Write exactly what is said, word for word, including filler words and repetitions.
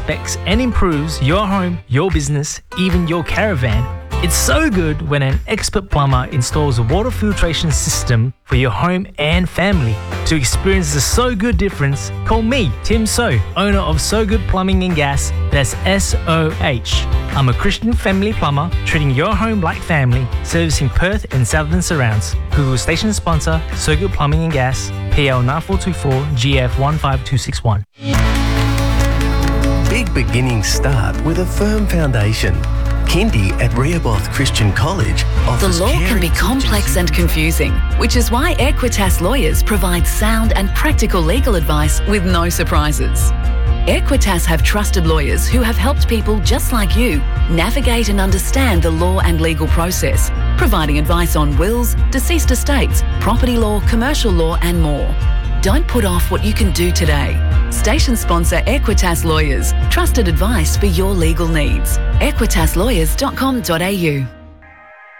aspects and improves your home, your business, even your caravan. It's so good when an expert plumber installs a water filtration system for your home and family. To experience the So Good difference, call me, Tim So, owner of So Good Plumbing and Gas. That's S O H. I'm a Christian family plumber, treating your home like family, servicing Perth and southern surrounds. Google station sponsor, So Good Plumbing and Gas, P L nine four two four G F one five two six one. Big beginnings start with a firm foundation. Kindy at Rehoboth Christian College offers The law can be complex and confusing, which is why Equitas lawyers provide sound and practical legal advice with no surprises. Equitas have trusted lawyers who have helped people just like you navigate and understand the law and legal process, providing advice on wills, deceased estates, property law, commercial law and more. Don't put off what you can do today. Station sponsor Equitas Lawyers. Trusted advice for your legal needs. equitas lawyers dot com dot a u